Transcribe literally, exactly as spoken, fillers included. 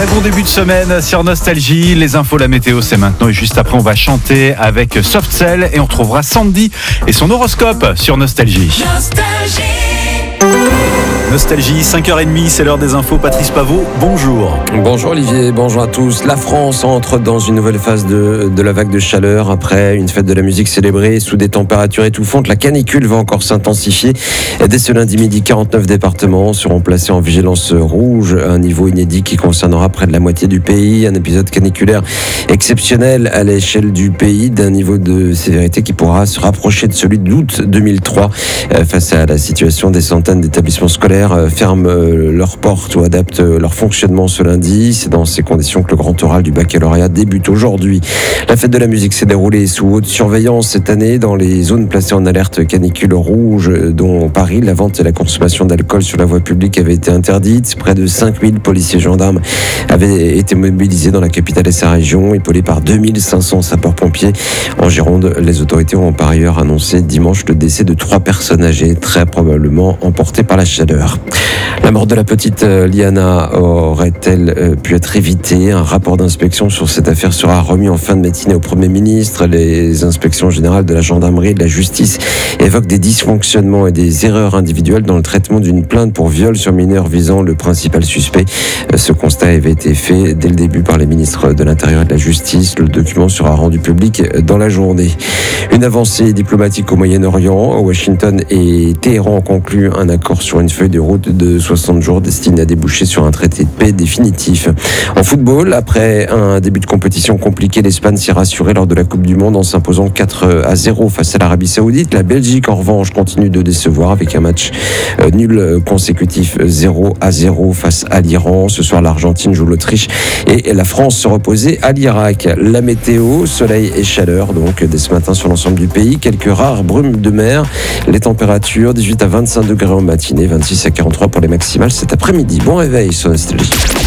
bon début de semaine sur Nostalgie. Les infos, la météo, c'est maintenant. Et juste après, on va chanter avec Soft Cell et on trouvera Sandy et son horoscope sur Nostalgie. Nostalgie. Nostalgie, cinq heures trente, c'est l'heure des infos. Patrice Pavot, bonjour. Bonjour Olivier, bonjour à tous. La France entre dans une nouvelle phase de, de la vague de chaleur après une fête de la musique célébrée sous des températures étouffantes. La canicule va encore s'intensifier. Dès ce lundi midi, quarante-neuf départements seront placés en vigilance rouge, un niveau inédit qui concernera près de la moitié du pays. Un épisode caniculaire exceptionnel à l'échelle du pays, d'un niveau de sévérité qui pourra se rapprocher de celui d'août deux mille trois. Face à la situation, des centaines d'établissements scolaires ferment leurs portes ou adaptent leur fonctionnement ce lundi. C'est dans ces conditions que le grand oral du baccalauréat débute aujourd'hui. La fête de la musique s'est déroulée sous haute surveillance cette année dans les zones placées en alerte canicule rouge, dont Paris. La vente et la consommation d'alcool sur la voie publique avaient été interdites. Près de cinq mille policiers gendarmes avaient été mobilisés dans la capitale et sa région, épaulés par deux mille cinq cents sapeurs-pompiers. En Gironde, les autorités ont par ailleurs annoncé dimanche le décès de trois personnes âgées, très probablement emportées par la chaleur. La mort de la petite Liana aurait-elle pu être évitée? Un rapport d'inspection sur cette affaire sera remis en fin de matinée au Premier ministre. Les inspections générales de la gendarmerie et de la justice évoquent des dysfonctionnements et des erreurs individuelles dans le traitement d'une plainte pour viol sur mineur visant le principal suspect. Ce constat avait été fait dès le début par les ministres de l'Intérieur et de la Justice. Le document sera rendu public dans la journée. Une avancée diplomatique au Moyen-Orient. Washington et Téhéran ont conclu un accord sur une feuille de route de soixante jours destiné à déboucher sur un traité de paix définitif. En football, après un début de compétition compliqué, l'Espagne s'est rassurée lors de la Coupe du Monde en s'imposant quatre à zéro face à l'Arabie Saoudite. La Belgique, en revanche, continue de décevoir avec un match nul consécutif zéro à zéro face à l'Iran. Ce soir, l'Argentine joue l'Autriche et la France se reposait à l'Irak. La météo, soleil et chaleur, donc dès ce matin sur l'ensemble du pays. Quelques rares brumes de mer. Les températures, dix-huit à vingt-cinq degrés en matinée, vingt-six à quarante-trois pour les maximales cet après-midi. Bon réveil sur Nostalgie.